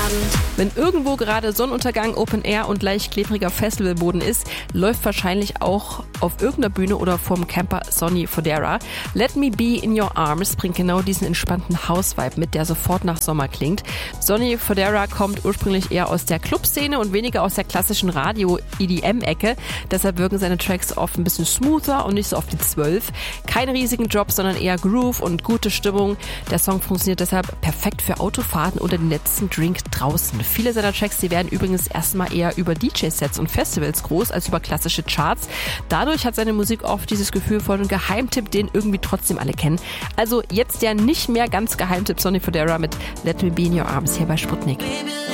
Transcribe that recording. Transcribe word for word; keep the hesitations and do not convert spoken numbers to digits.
Wenn irgendwo gerade Sonnenuntergang, Open Air und leicht klebriger Festivalboden ist, läuft wahrscheinlich auch auf irgendeiner Bühne oder vorm Camper Sonny Fodera. Let Me Be in Your Arms bringt genau diesen entspannten House-Vibe mit, der sofort nach Sommer klingt. Sonny Fodera kommt ursprünglich eher aus der Clubszene und weniger aus der klassischen Radio-E D M-Ecke. Deshalb wirken seine Tracks oft ein bisschen smoother und nicht so auf die zwölf. Keine riesigen Drops, sondern eher Groove und gute Stimmung. Der Song funktioniert deshalb perfekt für Autofahrten oder den letzten Drink draußen. Viele seiner Tracks, die werden übrigens erstmal eher über D J-Sets und Festivals groß als über klassische Charts. Dadurch hat seine Musik oft dieses Gefühl von einem Geheimtipp, den irgendwie trotzdem alle kennen. Also jetzt der nicht mehr ganz Geheimtipp Sonny Fodera mit Let Me Be in Your Arms hier bei Sputnik. Baby.